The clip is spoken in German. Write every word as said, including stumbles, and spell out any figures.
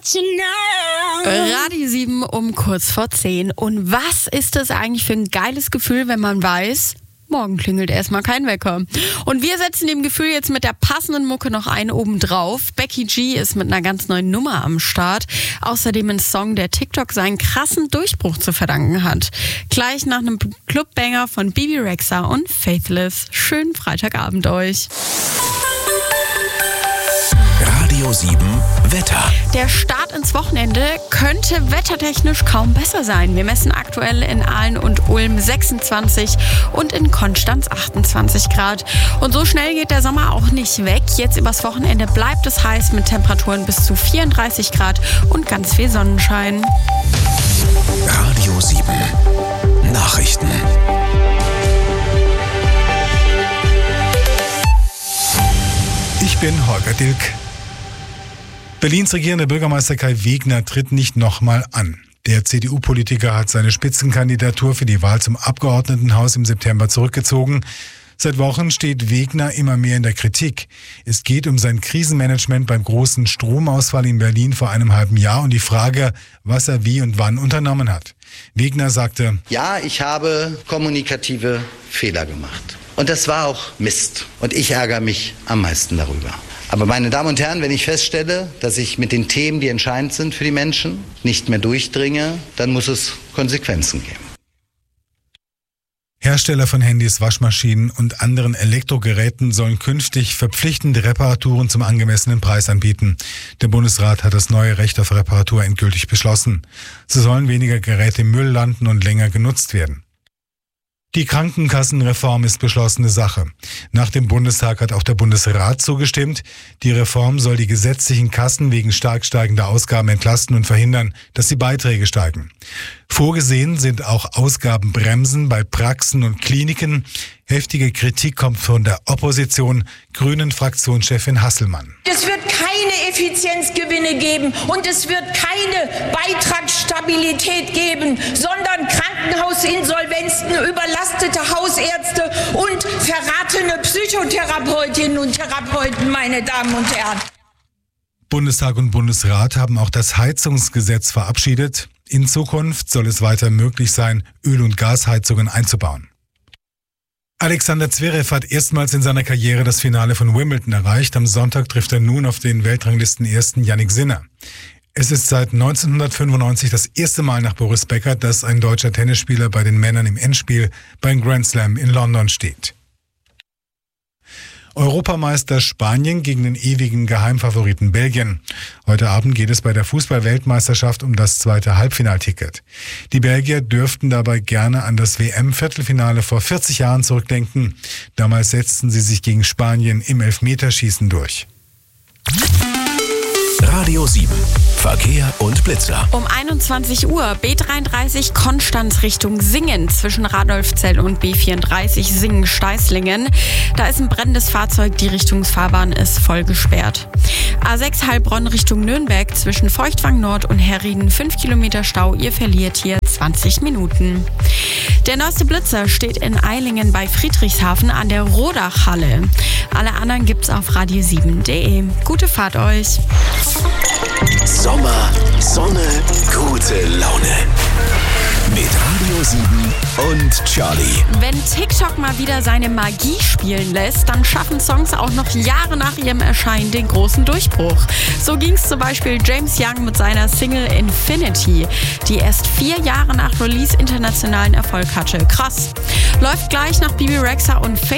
you know. Radio sieben um kurz vor zehn. Und was ist das eigentlich für ein geiles Gefühl, wenn man weiß, morgen klingelt erstmal kein Wecker. Und wir setzen dem Gefühl jetzt mit der passenden Mucke noch einen oben drauf. Becky G ist mit einer ganz neuen Nummer am Start. Außerdem ein Song, der TikTok seinen krassen Durchbruch zu verdanken hat. Gleich nach einem Clubbanger von Bebe Rexha und Faithless. Schönen Freitagabend euch. Radio sieben Wetter. Der Start ins Wochenende könnte wettertechnisch kaum besser sein. Wir messen aktuell in Aalen und Ulm sechsundzwanzig und in Konstanz achtundzwanzig Grad. Und so schnell geht der Sommer auch nicht weg. Jetzt übers Wochenende bleibt es heiß mit Temperaturen bis zu vierunddreißig Grad und ganz viel Sonnenschein. Radio sieben Nachrichten. Ich bin Holger Dilk. Berlins regierender Bürgermeister Kai Wegner tritt nicht nochmal an. Der C D U-Politiker hat seine Spitzenkandidatur für die Wahl zum Abgeordnetenhaus im September zurückgezogen. Seit Wochen steht Wegner immer mehr in der Kritik. Es geht um sein Krisenmanagement beim großen Stromausfall in Berlin vor einem halben Jahr und die Frage, was er wie und wann unternommen hat. Wegner sagte: Ja, ich habe kommunikative Fehler gemacht. Und das war auch Mist. Und ich ärgere mich am meisten darüber. Aber meine Damen und Herren, wenn ich feststelle, dass ich mit den Themen, die entscheidend sind für die Menschen, nicht mehr durchdringe, dann muss es Konsequenzen geben. Hersteller von Handys, Waschmaschinen und anderen Elektrogeräten sollen künftig verpflichtende Reparaturen zum angemessenen Preis anbieten. Der Bundesrat hat das neue Recht auf Reparatur endgültig beschlossen. So sollen weniger Geräte im Müll landen und länger genutzt werden. Die Krankenkassenreform ist beschlossene Sache. Nach dem Bundestag hat auch der Bundesrat zugestimmt. Die Reform soll die gesetzlichen Kassen wegen stark steigender Ausgaben entlasten und verhindern, dass die Beiträge steigen. Vorgesehen sind auch Ausgabenbremsen bei Praxen und Kliniken. Heftige Kritik kommt von der Opposition, Grünen-Fraktionschefin Hasselmann. Es wird keine Effizienzgewinne geben und es wird keine Beitragsstabilität geben, sondern Krankenhausinsolvenzen, überlastete Hausärzte und verratene Psychotherapeutinnen und Therapeuten, meine Damen und Herren. Bundestag und Bundesrat haben auch das Heizungsgesetz verabschiedet. In Zukunft soll es weiter möglich sein, Öl- und Gasheizungen einzubauen. Alexander Zverev hat erstmals in seiner Karriere das Finale von Wimbledon erreicht. Am Sonntag trifft er nun auf den Weltranglistenersten Jannik Sinner. Es ist seit neunzehnhundertfünfundneunzig das erste Mal nach Boris Becker, dass ein deutscher Tennisspieler bei den Männern im Endspiel beim Grand Slam in London steht. Europameister Spanien gegen den ewigen Geheimfavoriten Belgien. Heute Abend geht es bei der Fußball-Weltmeisterschaft um das zweite Halbfinalticket. Die Belgier dürften dabei gerne an das W M-Viertelfinale vor vierzig Jahren zurückdenken. Damals setzten sie sich gegen Spanien im Elfmeterschießen durch. Radio sieben Verkehr und Blitzer. Um einundzwanzig Uhr B dreiunddreißig Konstanz Richtung Singen zwischen Radolfzell und B vierunddreißig Singen-Steißlingen. Da ist ein brennendes Fahrzeug, die Richtungsfahrbahn ist voll gesperrt. A sechs Heilbronn Richtung Nürnberg zwischen Feuchtwang Nord und Herrieden fünf Kilometer Stau. Ihr verliert hier zwanzig Minuten. Der neueste Blitzer steht in Eilingen bei Friedrichshafen an der Rodachhalle. Alle anderen gibt's auf radio sieben punkt de. Gute Fahrt euch. Sommer, Sonne, gute Laune. Mit Radio sieben und Charlie. Wenn TikTok mal wieder seine Magie spielen lässt, dann schaffen Songs auch noch Jahre nach ihrem Erscheinen den großen Durchbruch. So ging es zum Beispiel James Young mit seiner Single Infinity, die erst vier Jahre nach Release internationalen Erfolg hatte. Krass. Läuft gleich nach Bebe Rexha und Faithless